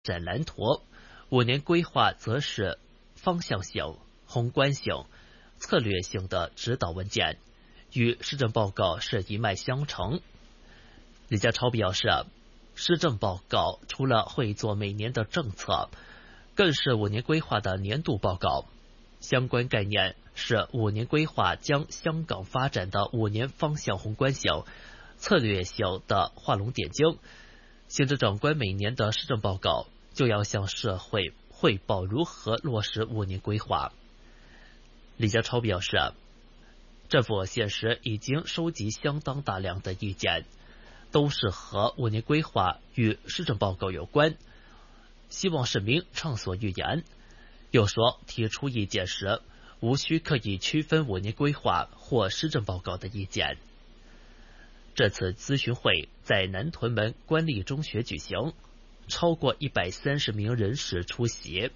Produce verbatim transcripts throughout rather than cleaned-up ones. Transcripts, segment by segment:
展蓝图，五年规划则是方向性、宏观性、策略性的指导文件，与施政报告是一脉相承。李家超表示，施政报告除了会做每年的政策，更是五年规划的年度报告。相关概念是五年规划将香港发展的五年方向宏观性、策略性的画龙点睛。行政长官每年的施政报告就要向社会汇报如何落实五年规划。李家超表示，政府现时已经收集相当大量的意见，都是和五年规划与施政报告有关，希望市民畅所欲言。又说，提出意见时无需刻意区分五年规划或施政报告的意见。这次咨询会在南屯门官立中学举行，超过一百三十名人士出席。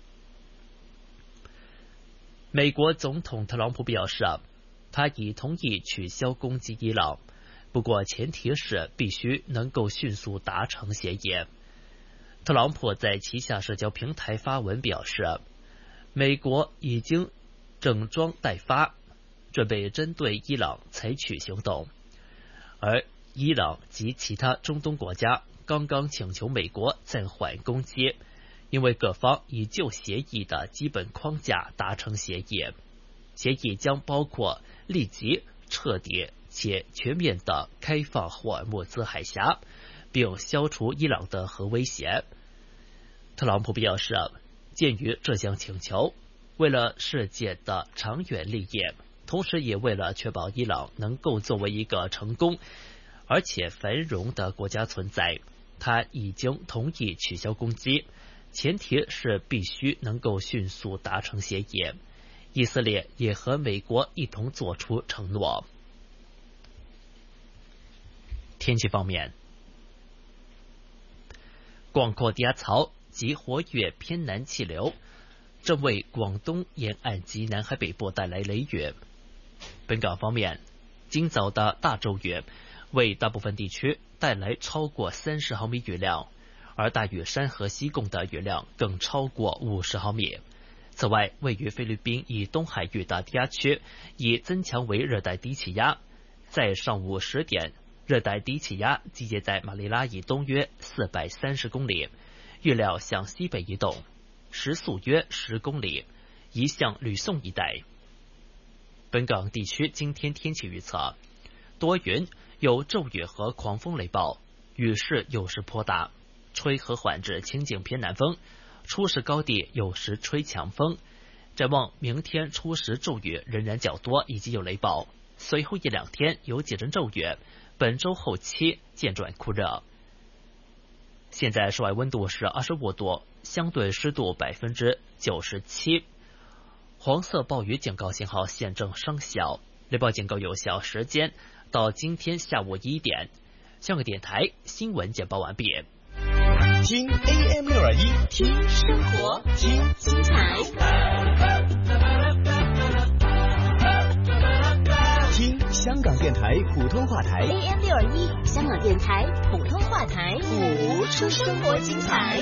美国总统特朗普表示，他已同意取消攻击伊朗，不过前提是必须能够迅速达成协议。特朗普在旗下社交平台发文表示，美国已经整装待发，准备针对伊朗采取行动。而伊朗及其他中东国家刚刚请求美国暂缓攻击，因为各方已就协议的基本框架达成协议。协议将包括立即、彻底且全面的开放霍尔木兹海峡，并消除伊朗的核威胁。特朗普表示，鉴于这项请求，为了世界的长远利益，同时也为了确保伊朗能够作为一个成功而且繁荣的国家存在，他已经同意取消攻击，前提是必须能够迅速达成协议。以色列也和美国一同做出承诺。天气方面，广阔低压槽及活跃偏南气流正为广东沿岸及南海北部带来雷雨。本港方面，今早的大骤雨为大部分地区带来超过三十毫米雨量，而大屿山和西贡的雨量更超过五十毫米。此外，位于菲律宾以东海域的低压区已增强为热带低气压，在上午十点，热带低气压集结在马尼拉以东约四百三十公里，预料向西北移动，时速约十公里，移向吕宋一带。本港地区今天天气预测，多云，有骤雨和狂风雷暴，雨势有时颇大，吹和缓至清劲偏南风，初时高地有时吹强风。展望明天初时骤雨仍然较多，以及有雷暴，随后一两天有几阵骤雨，本周后期渐转酷热。现在室外温度是二十五度，相对湿度百分之九十七。黄色暴雨警告信号现正生效，雷暴警告有效时间到今天下午一点。香港电台新闻简报完毕。 听 A M 六二一， 听生活，听精彩， 听香港电台普通话台 A M 六二一，香港电台普通话台，谱出生活精彩。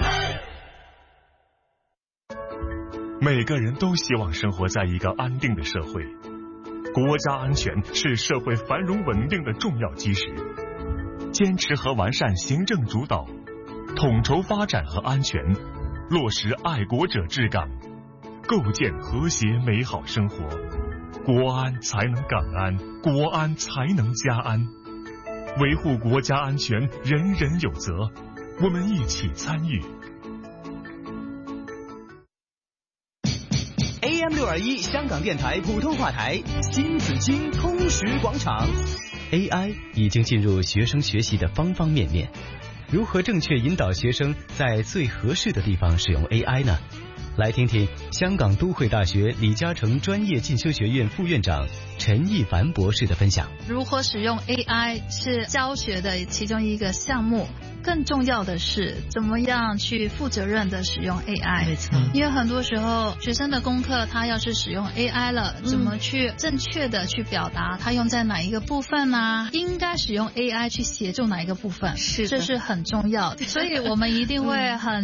每个人都希望生活在一个安定的社会，国家安全是社会繁荣稳定的重要基石。坚持和完善行政主导，统筹发展和安全，落实爱国者治港，构建和谐美好生活，国安才能港安，国安才能家安。维护国家安全，人人有责，我们一起参与。 A M 六二一香港电台普通话台新紫荆通识广场。 A I 已经进入学生学习的方方面面，如何正确引导学生在最合适的地方使用 A I 呢？ 来听听香港都会大学李嘉诚专业进修学院副院长陈义凡博士的分享。 如何使用 A I 是教学的其中一个项目，更重要的是怎么样去负责任的使用 A I。 没错， 因为很多时候学生的功课他要是使用 A I 了，怎么去正确的去表达他用在哪一个部分啊，应该使用 A I 去协助哪一个部分， 是， 这是很重要的。所以我们一定会很